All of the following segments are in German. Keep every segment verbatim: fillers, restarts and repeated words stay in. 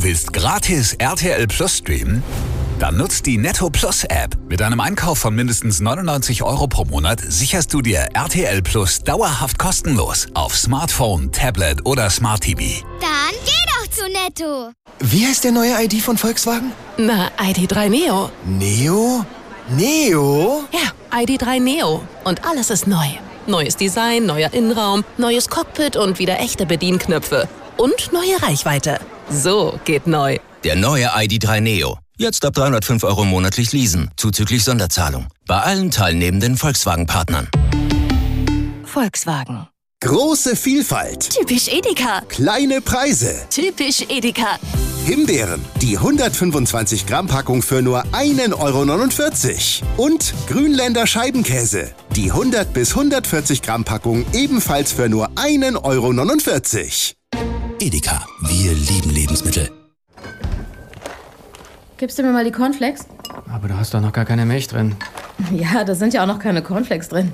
willst gratis R T L Plus streamen? Dann nutzt die Netto Plus App. Mit einem Einkauf von mindestens neunundneunzig Euro pro Monat sicherst du dir R T L Plus dauerhaft kostenlos auf Smartphone, Tablet oder Smart T V. Dann geh doch zu Netto. Wie heißt der neue I D von Volkswagen? Na, I D drei Neo. Neo? Neo? Ja, I D drei Neo. Und alles ist neu. Neues Design, neuer Innenraum, neues Cockpit und wieder echte Bedienknöpfe. Und neue Reichweite. So geht neu. Der neue I D drei Neo. Jetzt ab dreihundertfünf Euro monatlich leasen, zuzüglich Sonderzahlung. Bei allen teilnehmenden Volkswagen-Partnern. Volkswagen. Große Vielfalt. Typisch Edeka. Kleine Preise. Typisch Edeka. Himbeeren, die hundertfünfundzwanzig Gramm Packung für nur ein Euro neunundvierzig. Und Grünländer Scheibenkäse, die hundert bis hundertvierzig Gramm Packung ebenfalls für nur ein Euro neunundvierzig. Edeka, wir lieben Lebensmittel. Gibst du mir mal die Cornflakes? Aber da hast doch noch gar keine Milch drin. Ja, da sind ja auch noch keine Cornflakes drin.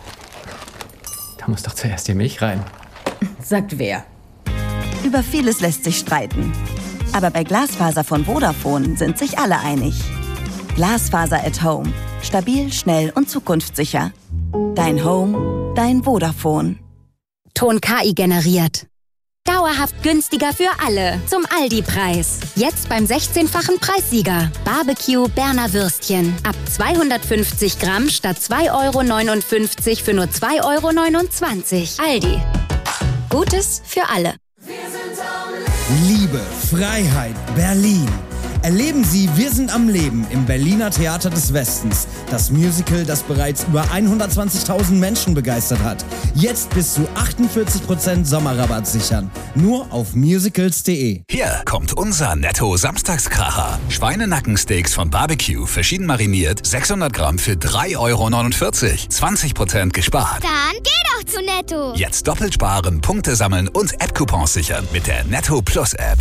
Da muss doch zuerst die Milch rein. Sagt wer? Über vieles lässt sich streiten. Aber bei Glasfaser von Vodafone sind sich alle einig. Glasfaser at Home. Stabil, schnell und zukunftssicher. Dein Home, dein Vodafone. Ton K I generiert. Dauerhaft günstiger für alle. Zum Aldi-Preis. Jetzt beim sechzehnfachen Preissieger. Barbecue Berner Würstchen. Ab zweihundertfünfzig Gramm statt zwei Euro neunundfünfzig für nur zwei Euro neunundzwanzig. Aldi. Gutes für alle. Liebe, Freiheit, Berlin. Erleben Sie Wir sind am Leben im Berliner Theater des Westens. Das Musical, das bereits über hundertzwanzigtausend Menschen begeistert hat. Jetzt bis zu achtundvierzig Prozent Sommerrabatt sichern. Nur auf musicals punkt de. Hier kommt unser Netto-Samstagskracher. Schweinenackensteaks von Barbecue, verschieden mariniert, sechshundert Gramm für drei Euro neunundvierzig. zwanzig Prozent gespart. Dann geh doch zu Netto. Jetzt doppelt sparen, Punkte sammeln und App-Coupons sichern mit der Netto Plus App.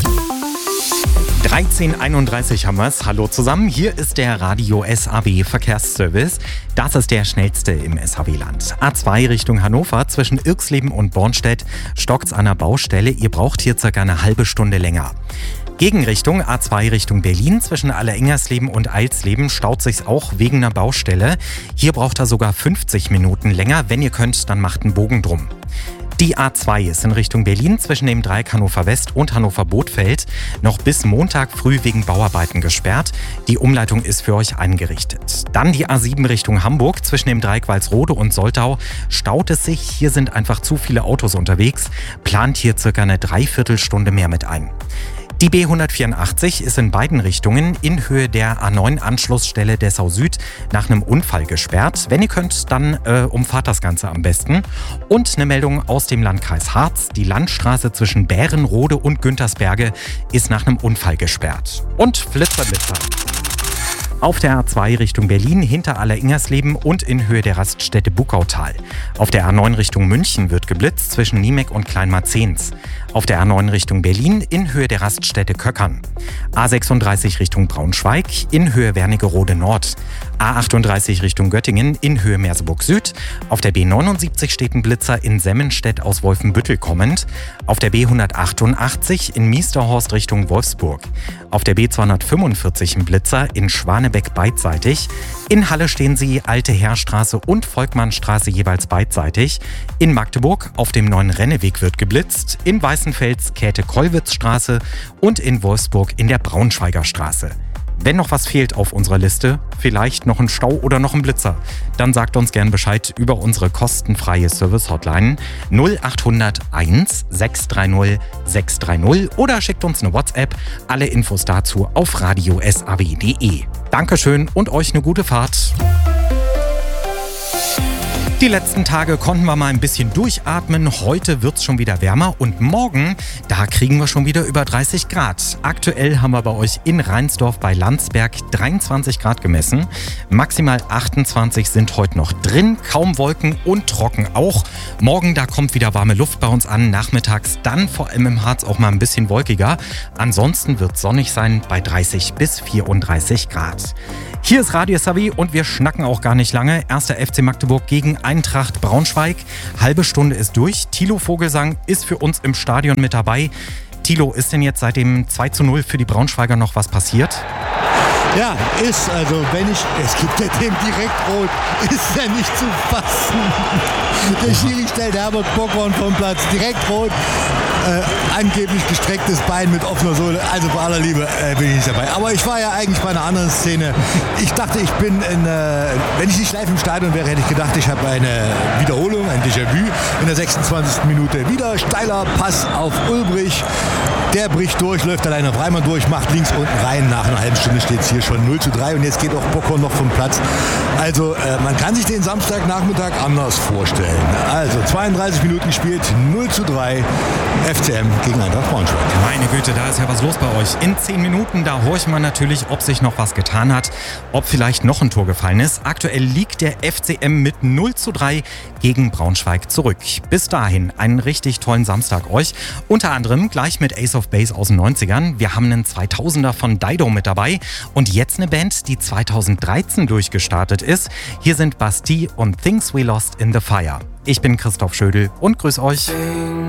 dreizehn Uhr einunddreißig haben wir's. Hallo zusammen, hier ist der Radio S A B Verkehrsservice. Das ist der schnellste im S H W-Land. A zwei Richtung Hannover zwischen Irxleben und Bornstedt stockt's an der Baustelle. Ihr braucht hier circa eine halbe Stunde länger. Gegenrichtung A zwei Richtung Berlin zwischen Allerengersleben und Eilsleben staut sich's auch wegen einer Baustelle. Hier braucht er sogar fünfzig Minuten länger. Wenn ihr könnt, dann macht einen Bogen drum. Die A zwei ist in Richtung Berlin zwischen dem Dreieck Hannover West und Hannover Bothfeld noch bis Montag früh wegen Bauarbeiten gesperrt. Die Umleitung ist für euch eingerichtet. Dann die A sieben Richtung Hamburg zwischen dem Dreieck Walsrode und Soltau staut es sich. Hier sind einfach zu viele Autos unterwegs. Plant hier circa eine Dreiviertelstunde mehr mit ein. Die B hundertvierundachtzig ist in beiden Richtungen in Höhe der A neun Anschlussstelle Dessau Süd nach einem Unfall gesperrt. Wenn ihr könnt, dann äh, umfahrt das Ganze am besten. Und eine Meldung aus dem Landkreis Harz. Die Landstraße zwischen Bärenrode und Güntersberge ist nach einem Unfall gesperrt. Und Flitzerblitzer. Auf der A zwei Richtung Berlin hinter Allerengersleben und in Höhe der Raststätte Buckautal. Auf der A neun Richtung München wird geblitzt zwischen Niemek und Kleinmarzens. Auf der A neun Richtung Berlin in Höhe der Raststätte Köckern. A sechsunddreißig Richtung Braunschweig in Höhe Wernigerode Nord. A achtunddreißig Richtung Göttingen in Höhe Merseburg Süd. Auf der B neunundsiebzig steht ein Blitzer in Semmenstedt aus Wolfenbüttel kommend. Auf der B hundertachtundachtzig in Miesterhorst Richtung Wolfsburg. Auf der B zweihundertfünfundvierzig ein Blitzer in Schwanebeck beidseitig. In Halle stehen sie Alte Heerstraße und Volkmannstraße jeweils beidseitig. In Magdeburg auf dem neuen Renneweg wird geblitzt. In Weißenfels Käthe-Kollwitz-Straße und in Wolfsburg in der Braunschweiger Straße. Wenn noch was fehlt auf unserer Liste, vielleicht noch ein Stau oder noch ein Blitzer, dann sagt uns gern Bescheid über unsere kostenfreie Service-Hotline null acht null null eins sechs drei null sechs drei null oder schickt uns eine WhatsApp. Alle Infos dazu auf radio s a w punkt de. Dankeschön und euch eine gute Fahrt. Die letzten Tage konnten wir mal ein bisschen durchatmen. Heute wird's schon wieder wärmer und morgen, da kriegen wir schon wieder über dreißig Grad. Aktuell haben wir bei euch in Reinsdorf bei Landsberg dreiundzwanzig Grad gemessen. Maximal achtundzwanzig sind heute noch drin, kaum Wolken und trocken auch. Morgen, da kommt wieder warme Luft bei uns an, nachmittags dann vor allem im Harz auch mal ein bisschen wolkiger. Ansonsten wird's sonnig sein bei dreißig bis vierunddreißig Grad. Hier ist Radio S A W und wir schnacken auch gar nicht lange. Erster F C Magdeburg gegen Eintracht Braunschweig. Halbe Stunde ist durch. Thilo Vogelsang ist für uns im Stadion mit dabei. Thilo, ist denn jetzt seit dem zwei zu null für die Braunschweiger noch was passiert? Ja, ist, also wenn ich, es gibt ja dem direkt rot, ist ja nicht zu fassen. Der Schiri stellt Herbert Bockhorn vom Platz, direkt rot, äh, angeblich gestrecktes Bein mit offener Sohle, also bei aller Liebe äh, bin ich nicht dabei. Aber ich war ja eigentlich bei einer anderen Szene. Ich dachte, ich bin in, äh, wenn ich nicht live im Stadion wäre, hätte ich gedacht, ich habe eine Wiederholung, ein Déjà-vu in der sechsundzwanzigsten Minute. Wieder steiler Pass auf Ulbrich. Der bricht durch, läuft alleine auf Reimann durch, macht links unten rein. Nach einer halben Stunde steht es hier schon null zu drei und jetzt geht auch Bockhorn noch vom Platz. Also äh, man kann sich den Samstagnachmittag anders vorstellen. Also zweiunddreißig Minuten gespielt, null zu drei, F C M gegen Eintracht Braunschweig. Meine Güte, da ist ja was los bei euch. In zehn Minuten, da horcht man natürlich, ob sich noch was getan hat, ob vielleicht noch ein Tor gefallen ist. Aktuell liegt der F C M mit null zu drei gegen Braunschweig zurück. Bis dahin einen richtig tollen Samstag euch. Unter anderem gleich mit Ace of Base aus den neunzigern. Wir haben einen zweitausender von Dido mit dabei und jetzt eine Band, die zweitausenddreizehn durchgestartet ist. Hier sind Bastille und Things We Lost in the Fire. Ich bin Christoph Schödel und grüß euch.